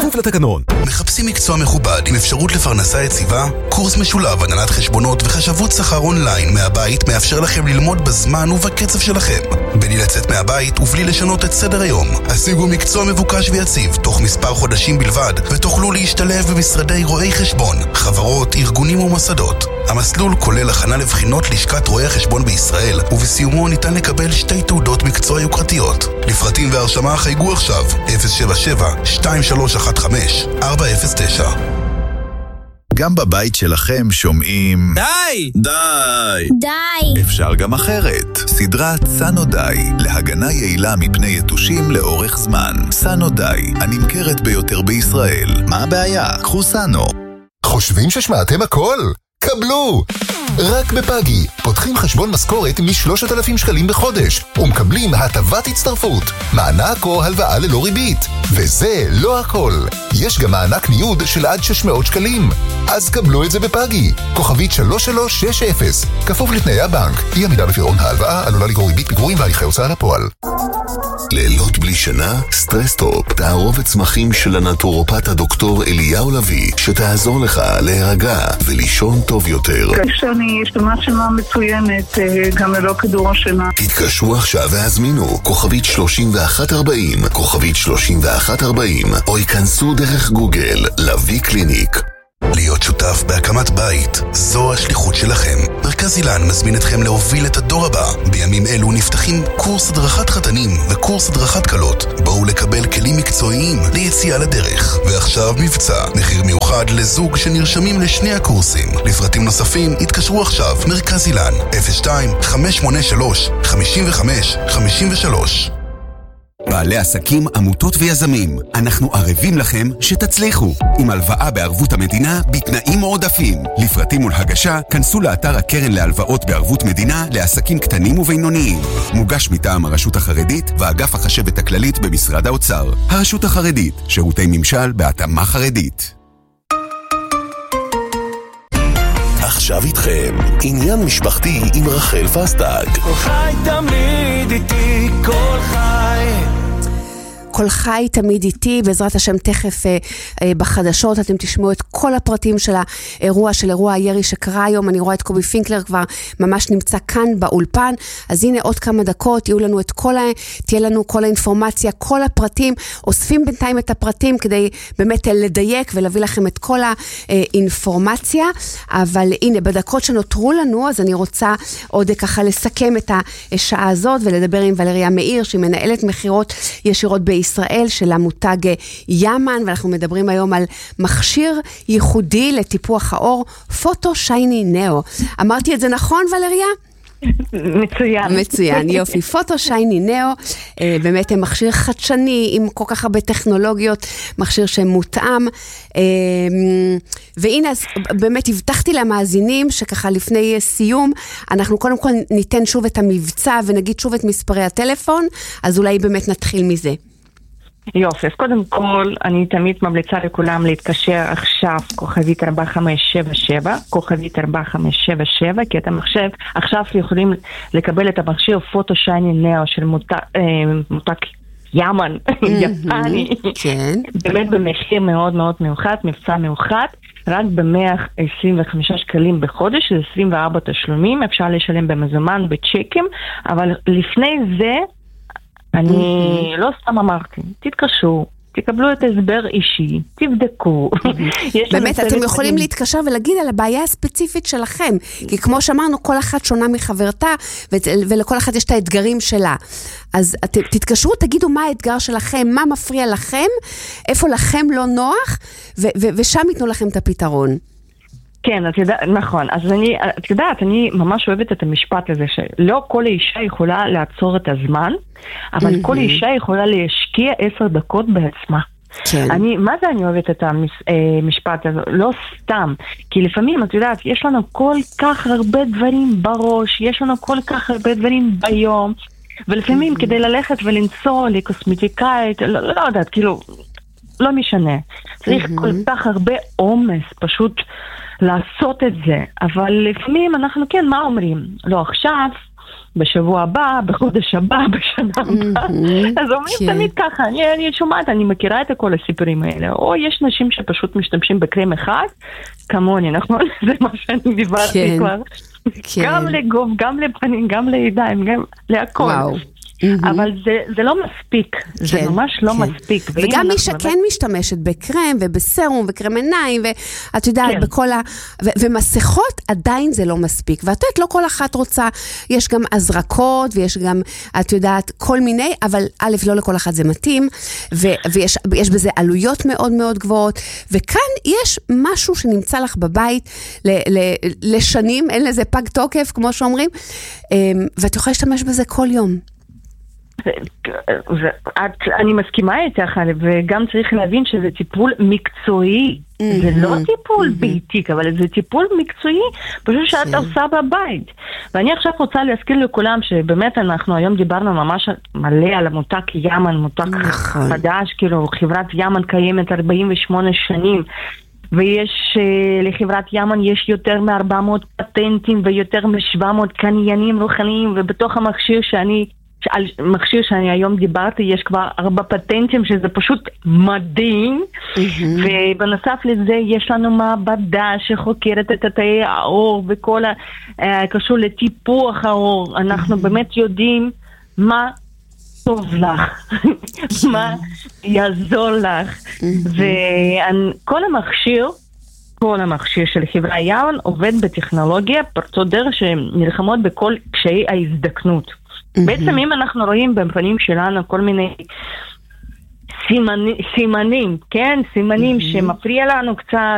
כפוף לתקנון. מחפשים מקצוע מכובד עם אפשרות לפרנסה יציבה? קורס משולב הנהלת חשבונות וחשבות שכר אונליין מהבית מאפשר לכם ללמוד בזמן ובקצב שלכם. בלי לצאת מהבית ובלי לשנות את סדר היום. השיגו מקצוע מבוקש ויציב תוך מספר חודשים בלבד ותוכלו להשתלב במשרדי רואי חשבון, חברות, ארגונים ומוסדות. המסלול כולל הכנה לבחינות לשכת רואי החשבון בישראל, ובסיומו ניתן לקבל 2 תעודות מקצוע יוקרתיות. לפרטים והרשמה חייגו עכשיו 077-2315-409. גם בבית שלכם שומעים די! די! די! אפשר גם אחרת. סדרת סנו די, להגנה יעילה מפני יתושים לאורך זמן. סנו די, הנמכרת ביותר בישראל. מה הבעיה? קחו סנו. חושבים ששמעתם הכל? קבלו! רק בפאגי פותחים חשבון משכורת מ3,000 שקלים בחודש ומקבלים הטבת הצטרפות, מענק או הלוואה ללא ריבית. וזה לא הכל, יש גם מענק ניוד של עד 600 שקלים. אז קבלו את זה בפאגי, כוכבית 3360, כפוף לתנאי הבנק. אי עמידה בפירעון ההלוואה עלולה לגרור ריבית פיגורים והליכי הוצאה לפועל. לילות בלי שינה? סטרסטופ, תערובת צמחים של הנטורופט הדוקטור אליהו לוי, שתעזור לך להירגע ולישון טוב יותר. כשאני אשתמש שינה מצוינת, גם ללא כדור השינה. תתקשרו עכשיו והזמינו, כוכבית 3140, כוכבית 3140, או ייכנסו דרך גוגל, לוי קליניק. להיות שותף בהקמת בית, זו השליחות שלכם. מרכז אילן מזמין אתכם להוביל את הדור הבא. בימים אלו נפתחים קורס הדרכת חתנים וקורס הדרכת קלות. בואו לקבל כלים מקצועיים ליציאה לדרך. ועכשיו מבצע, מחיר מיוחד לזוג שנרשמים לשני הקורסים. לפרטים נוספים התקשרו עכשיו. מרכז אילן 02-583-55-53. בעלי עסקים, עמותות ויזמים, אנחנו ערבים לכם שתצליחו עם הלוואה בערבות המדינה בתנאים מועדפים. לפרטים ולהגשה כנסו לאתר הקרן להלוואות בערבות מדינה לעסקים קטנים ובינוניים. מוגש מטעם הרשות החרדית ואגף החשבת הכללית במשרד האוצר. הרשות החרדית, שירותי ממשל בהתאמה חרדית. עכשיו איתכם, עניין משפחתי עם רחל פסטג. כל חי תמיד איתי, כל חי. כל חי תמיד איתי, בעזרת השם תכף בחדשות אתם תשמעו את כל הפרטים של האירוע, של אירוע הירי שקרה היום. אני רואה את קובי פינקלר כבר ממש נמצא כאן באולפן, אז הנה עוד כמה דקות תהיה לנו כל האינפורמציה, כל הפרטים, אוספים בינתיים את הפרטים כדי באמת לדייק ולהביא לכם את כל האינפורמציה. אבל הנה בדקות שנותרו לנו, אז אני רוצה עוד ככה לסכם את השעה הזאת ולדבר עם ולריה מאיר שהיא מנהלת מחירות ישירות ישראל של המותג ימן, ואנחנו מדברים היום על מכשיר ייחודי לטיפוח האור, פוטו שייני נאו. אמרתי את זה נכון ולריה? מצוין. מצוין, יופי. פוטו שייני נאו, באמת מכשיר חדשני עם כל כך הרבה טכנולוגיות, מכשיר שמותאם, והנה אז באמת הבטחתי למאזינים שככה לפני סיום, אנחנו קודם כל ניתן שוב את המבצע ונגיד שוב את מספרי הטלפון, אז אולי באמת נתחיל מזה. יופי, אז קודם כל אני תמיד ממליצה לכולם להתקשר עכשיו כוכבית 4577, כוכבית 4577, כי אתם עכשיו יכולים לקבל את המכשיר פוטו שייני נאו של מותג ימן, יפני, באמת במחיר מאוד מאוד מיוחד, מבצע מיוחד, רק ב-125 שקלים בחודש, זה 24 תשלומים, אפשר לשלם במזומן, בצ'קים, אבל לפני זה אני לא סתם אמרתי, תתקשרו, תקבלו את הסבר אישי, תבדקו. באמת, אתם יכולים להתקשר ולהגיד על הבעיה הספציפית שלכם, כי כמו שאמרנו, כל אחת שונה מחברתה, ולכל אחת יש את האתגרים שלה. אז תתקשרו, תגידו מה האתגר שלכם, מה מפריע לכם, איפה לכם לא נוח, ושם ייתנו לכם את הפתרון. כן, נכון. אז את יודעת, אני ממש אוהבת את המשפט הזה, שלא כל אישה יכולה לעצור את הזמן, אבל כל אישה יכולה להשקיע 10 דקות בעצמה. מה זה אני אוהבת את המשפט הזה? לא סתם. כי לפעמים, את יודעת, יש לנו כל כך הרבה דברים בראש, יש לנו כל כך הרבה דברים ביום, ולפעמים כדי ללכת ולנסוע לקוסמטיקאית, לא יודעת, כאילו, לא משנה. צריך כל כך הרבה אומץ, פשוט לעשות את זה. אבל לפעמים אנחנו כן, מה אומרים? לא עכשיו, בשבוע הבא, בחודש הבא, בשנה הבאה. אז אומרים תמיד ככה, אני שומעת, אני מכירה את כל הסיפורים האלה. או יש נשים שפשוט משתמשים בקרם אחד, כמוני, נכון? זה מה שאני דיברתי כבר. גם לגוף, גם לפנים, גם לידיים, גם להכל. אבל זה לא מספיק, זה ממש לא מספיק. וגם מי שכן משתמשת בקרם ובסרום וקרם עיניים, ואת יודעת, בכל ומסכות עדיין זה לא מספיק. ואת יודעת, לא כל אחת רוצה, יש גם הזרקות, ויש גם, את יודעת, כל מיני, אבל א', לא לכל אחת זה מתאים, ויש בזה עלויות מאוד מאוד גבוהות, וכאן יש משהו שנמצא לך בבית לשנים, אין לזה פג תוקף, כמו שאומרים, ואת יכולה להשתמש בזה כל יום. אני מסכימה איתך, וגם צריך להבין שזה טיפול מקצועי, זה לא טיפול ביתי, אבל זה טיפול מקצועי, פשוט שאת עושה בבית. ואני עכשיו רוצה להזכיר לכולם שבאמת אנחנו היום דיברנו ממש מלא על המותג ימן, מותג חדש, כאילו חברת ימן קיימת 48 שנים, ויש לחברת ימן יש יותר מ-400 פטנטים ויותר מ-700 קניינים רוחניים, ובתוך על מכשיר שאני היום דיברתי, יש כבר 4 פטנטים, שזה פשוט מדהים, ובנוסף לזה יש לנו מעבדה שחוקרת את תאי האור, וכל הקשור לטיפוח האור, אנחנו באמת יודעים מה טוב לך, מה יעזור לך, וכל המכשיר של חברה ימן עובד בטכנולוגיה פרצות דרך שנלחמות בכל קשיי ההזדקנות. בעצם אם אנחנו רואים בפנים שלנו כל מיני סימנים, כן? סימנים שמפריע לנו קצת,